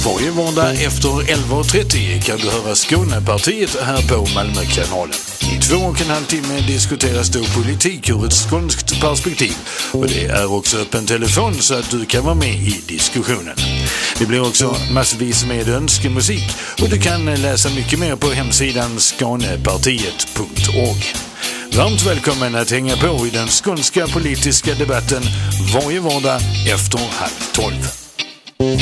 Varje vardag efter 11.30 kan du höra Skånepartiet här på Malmökanalen. I 2,5 timmar diskuteras då politik ur ett skånskt perspektiv. Och det är också öppen telefon så att du kan vara med i diskussionen. Det blir också massvis med önskemusik och du kan läsa mycket mer på hemsidan skanepartiet.org. Varmt välkommen att hänga på i den skånska politiska debatten varje vardag efter 11:30.